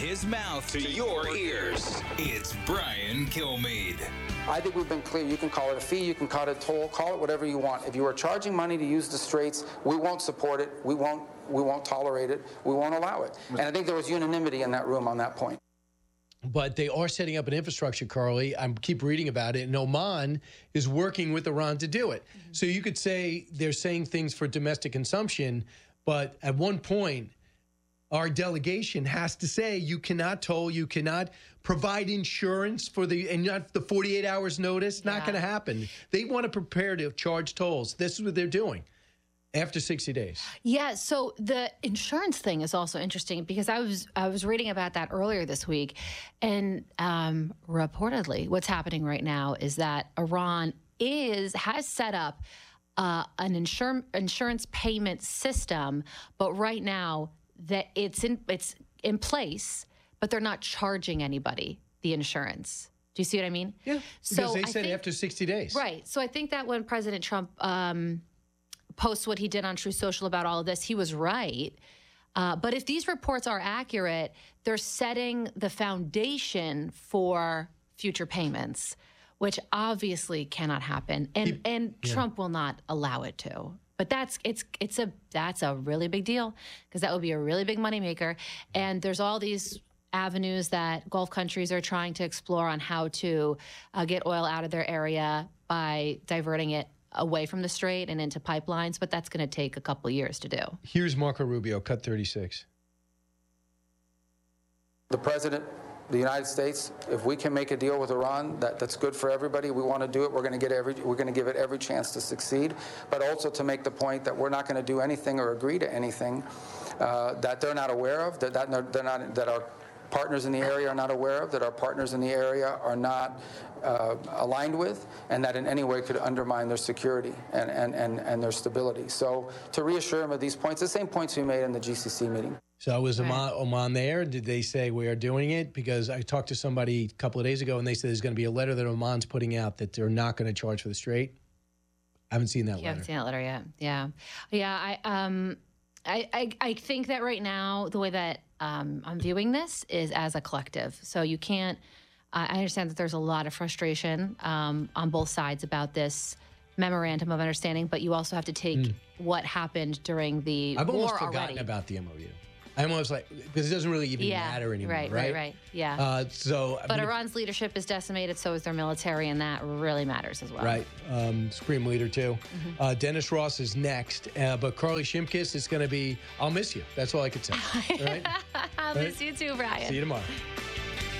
his mouth to your ears. It's Brian Kilmeade. I think we've been clear. You can call it a fee, you can call it a toll, call it whatever you want. If you are charging money to use the straits, we won't support it. We won't tolerate it. We won't allow it. And I think there was unanimity in that room on that point. But they are setting up an infrastructure, Carly. I keep reading about it, and Oman is working with Iran to do it. Mm-hmm. So you could say they're saying things for domestic consumption, but at one point, our delegation has to say you cannot toll, you cannot provide insurance and not the 48 hours notice. Not going to happen. They want to prepare to charge tolls. This is what they're doing after 60 days. Yeah, so the insurance thing is also interesting because I was reading about that earlier this week, and reportedly what's happening right now is that Iran has set up an insurance payment system, but right now that it's in place, but they're not charging anybody the insurance. Do you see what I mean? Yeah, because they said after 60 days. Right. So I think that when President Trump posts what he did on Truth Social about all of this, he was right. But if these reports are accurate, they're setting the foundation for future payments, which obviously cannot happen. And Trump will not allow it to. But that's a really big deal because that would be a really big moneymaker. And there's all these avenues that Gulf countries are trying to explore on how to get oil out of their area by diverting it away from the strait and into pipelines. But that's going to take a couple of years to do. Here's Marco Rubio, cut 36. The president, the United States, if we can make a deal with Iran that's good for everybody, we want to do it. We're going to give it every chance to succeed, but also to make the point that we're not going to do anything or agree to anything that they're not aware of, that our partners in the area are not aware of, that our partners in the area are not aligned with, and that in any way could undermine their security and their stability. So to reassure them of these points, the same points we made in the GCC meeting. So was Oman there? Did they say we are doing it? Because I talked to somebody a couple of days ago, and they said there's going to be a letter that Oman's putting out that they're not going to charge for the strait. I haven't seen that letter. You haven't seen that letter yet. Yeah. I think that right now the way that I'm viewing this is as a collective. So you can't. I understand that there's a lot of frustration on both sides about this memorandum of understanding, but you also have to take what happened during the I've war almost forgotten already. About the MOU. I'm almost like, because it doesn't really even matter anymore, right? Right. Yeah. But Iran's leadership is decimated, so is their military, and that really matters as well. Right. Supreme Leader, too. Mm-hmm. Dennis Ross is next, but Carly Shimkus is going to be, I'll miss you. That's all I could say. All right? I'll miss you too, Brian. See you tomorrow.